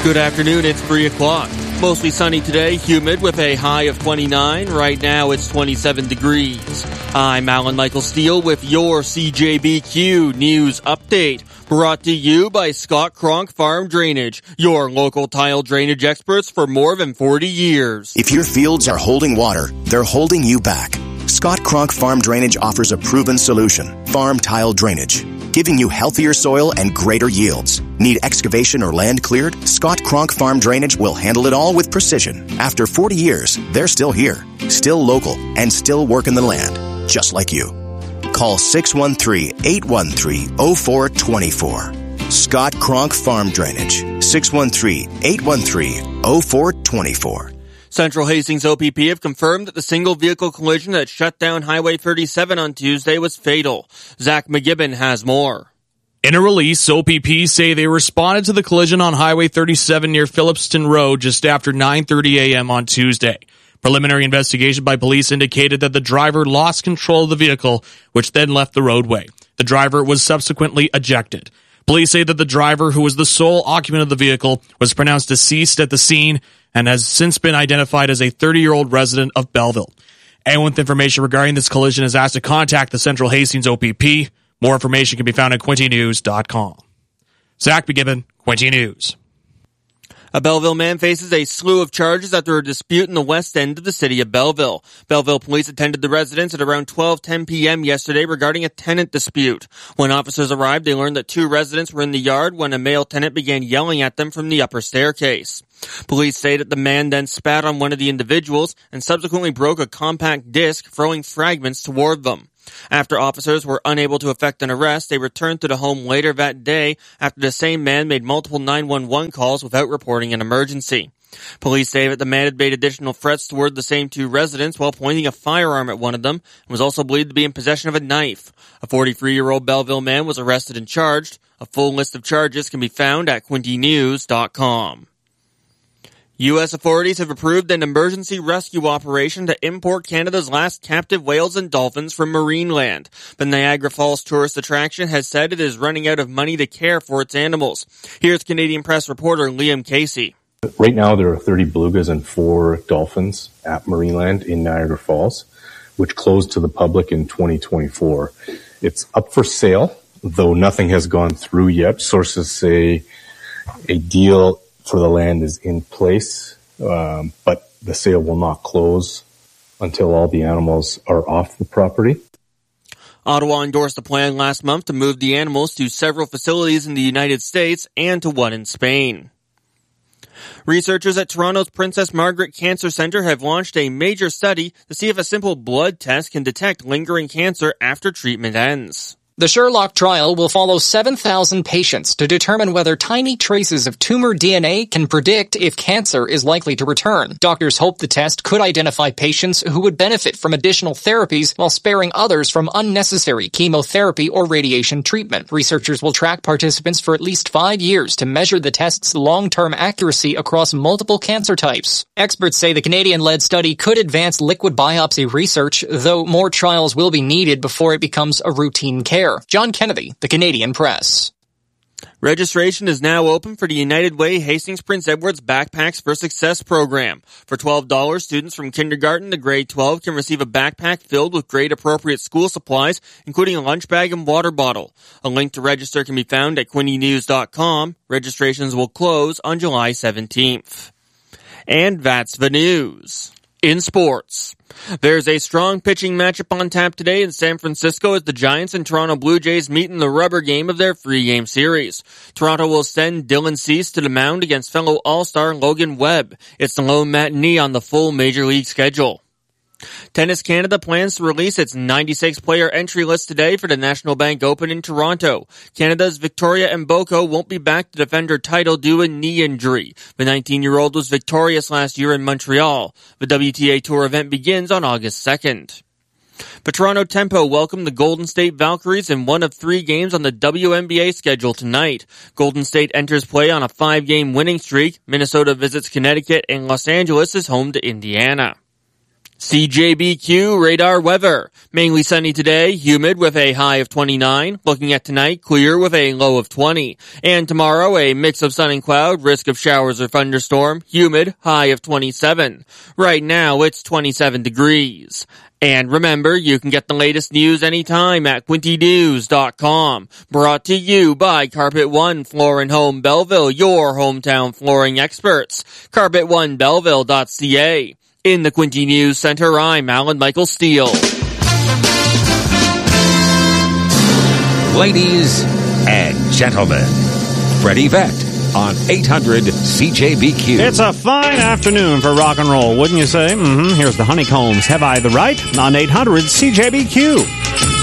Good afternoon, it's 3 o'clock. Mostly sunny today, humid with a high of 29. Right now it's 27 degrees. I'm Alan Michael Steele with your CJBQ News Update. Brought to you by Scott Cronk Farm Drainage, your local tile drainage experts for more than 40 years. If your fields are holding water, they're holding you back. Scott Cronk Farm Drainage offers a proven solution, farm tile drainage, giving you healthier soil and greater yields. Need excavation or land cleared? Scott Cronk Farm Drainage will handle it all with precision. After 40 years, they're still here, still local, and still working the land, just like you. Call 613-813-0424. Scott Cronk Farm Drainage, 613-813-0424. Central Hastings OPP have confirmed that the single vehicle collision that shut down Highway 37 on Tuesday was fatal. Zach McGibbon has more. In a release, OPP say they responded to the collision on Highway 37 near Phillipston Road just after 9:30 a.m. on Tuesday. Preliminary investigation by police indicated that the driver lost control of the vehicle, which then left the roadway. The driver was subsequently ejected. Police say that the driver, who was the sole occupant of the vehicle, was pronounced deceased at the scene and has since been identified as a 30-year-old resident of Belleville. Anyone with information regarding this collision is asked to contact the Central Hastings OPP. More information can be found at quintynews.com. Zach McGibbon, Quinty News. A Belleville man faces a slew of charges after a dispute in the west end of the city of Belleville. Belleville police attended the residence at around 12:10 p.m. yesterday regarding a tenant dispute. When officers arrived, they learned that two residents were in the yard when a male tenant began yelling at them from the upper staircase. Police say that the man then spat on one of the individuals and subsequently broke a compact disc, throwing fragments toward them. After officers were unable to effect an arrest, they returned to the home later that day after the same man made multiple 911 calls without reporting an emergency. Police say that the man had made additional threats toward the same two residents while pointing a firearm at one of them and was also believed to be in possession of a knife. A 43-year-old Belleville man was arrested and charged. A full list of charges can be found at quintynews.com. U.S. authorities have approved an emergency rescue operation to import Canada's last captive whales and dolphins from Marineland. The Niagara Falls tourist attraction has said it is running out of money to care for its animals. Here's Canadian Press reporter Liam Casey. Right now there are 30 belugas and 4 dolphins at Marineland in Niagara Falls, which closed to the public in 2024. It's up for sale, though nothing has gone through yet. Sources say a deal for the land is in place, but the sale will not close until all the animals are off the property. Ottawa endorsed a plan last month to move the animals to several facilities in the United States and to one in Spain. Researchers at Toronto's Princess Margaret Cancer Centre have launched a major study to see if a simple blood test can detect lingering cancer after treatment ends. The Sherlock trial will follow 7,000 patients to determine whether tiny traces of tumor DNA can predict if cancer is likely to return. Doctors hope the test could identify patients who would benefit from additional therapies while sparing others from unnecessary chemotherapy or radiation treatment. Researchers will track participants for at least 5 years to measure the test's long-term accuracy across multiple cancer types. Experts say the Canadian-led study could advance liquid biopsy research, though more trials will be needed before it becomes a routine care. John Kennedy, the Canadian Press. Registration is now open for the United Way Hastings Prince Edward's Backpacks for Success program. For $12, students from kindergarten to grade 12 can receive a backpack filled with grade-appropriate school supplies, including a lunch bag and water bottle. A link to register can be found at quintynews.com. Registrations will close on July 17th. And that's the news. In sports, there's a strong pitching matchup on tap today in San Francisco as the Giants and Toronto Blue Jays meet in the rubber game of their 3-game series. Toronto will send Dylan Cease to the mound against fellow All-Star Logan Webb. It's the lone matinee on the full Major League schedule. Tennis Canada plans to release its 96-player entry list today for the National Bank Open in Toronto. Canada's Victoria Mboko won't be back to defend her title due to a knee injury. The 19-year-old was victorious last year in Montreal. The WTA Tour event begins on August 2nd. The Toronto Tempo welcomed the Golden State Valkyries in one of 3 games on the WNBA schedule tonight. Golden State enters play on a 5-game winning streak. Minnesota visits Connecticut, and Los Angeles is home to Indiana. CJBQ radar weather. Mainly sunny today, humid with a high of 29. Looking at tonight, clear with a low of 20. And tomorrow, a mix of sun and cloud, risk of showers or thunderstorm, humid, high of 27. Right now, it's 27 degrees. And remember, you can get the latest news anytime at QuintyNews.com. Brought to you by Carpet One Floor and Home Belleville, your hometown flooring experts. CarpetOneBelleville.ca. In the Quinty News Center, I'm Alan Michael Steele. Ladies and gentlemen, Freddie Vett on 800 CJBQ. It's a fine afternoon for rock and roll, wouldn't you say? Here's the Honeycombs. Have I the right? On 800 CJBQ.